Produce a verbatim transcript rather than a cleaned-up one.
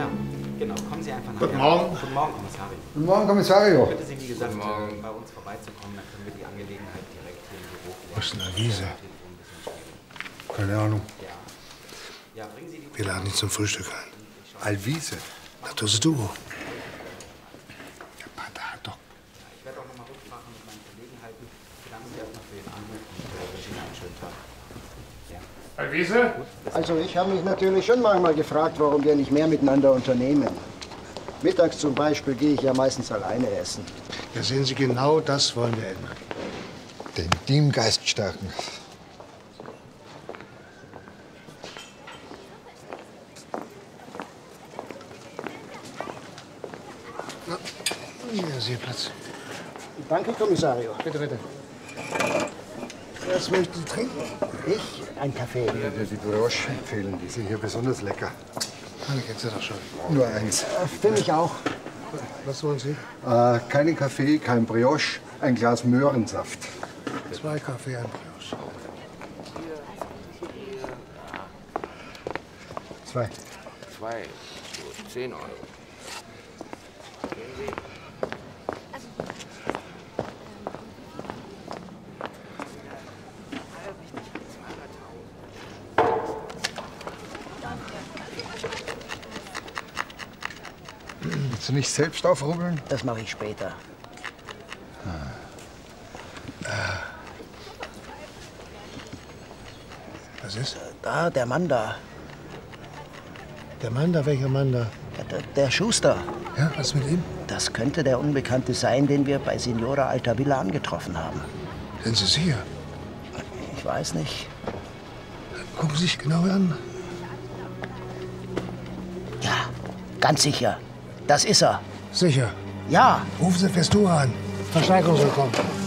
Ja, genau. Kommen Sie einfach nach. Guten Morgen. Guten Morgen, Kommissario. Guten Morgen, Kommissario. Ich bitte Sie, wie gesagt, bei uns vorbeizukommen, dann können wir die Angelegenheit direkt hier im Büro klären. Was ist denn Avise? Keine Ahnung. Ja. Ja, bringen Sie die... Wir laden ihn zum Frühstück ein. Alvise. Na, das ist du. Der Pater hat doch... Ich werde auch noch mal Rücksprache mit meinen Kollegen halten. Ich bedanke mich erstmal für Ihren Anruf und wünsche Ihnen einen schönen Tag. Ja. Alvise? Also ich habe mich natürlich schon manchmal gefragt, warum wir nicht mehr miteinander unternehmen. Mittags zum Beispiel gehe ich ja meistens alleine essen. Ja, sehen Sie, genau das wollen wir ändern. Den Teamgeist stärken. Na, hier ist Ihr Platz. Danke, Kommissario. Bitte, bitte. Was möchten Sie trinken? Ich? Ein Kaffee. Ich würde die Brioche empfehlen. Die sind hier besonders lecker. Meine kennst du doch schon. Nur eins. Äh, Für mich auch. Was wollen Sie? Äh, keinen Kaffee, kein Brioche, ein Glas Möhrensaft. Zwei Kaffee, ein Brioche. Zwei. Zwei, so zehn Euro. Willst du nicht selbst aufrubbeln? Das mache ich später. Was ist? Da, der Mann da. Der Mann da? Welcher Mann da? Der, der Schuster. Ja, was mit ihm? Das könnte der Unbekannte sein, den wir bei Signora Altavilla angetroffen haben. Sind Sie sicher? Ich weiß nicht. Gucken Sie sich genau an. Ja, ganz sicher. Das ist er. Sicher. Ja. Rufen Sie Festura an. Verstärkung soll kommen.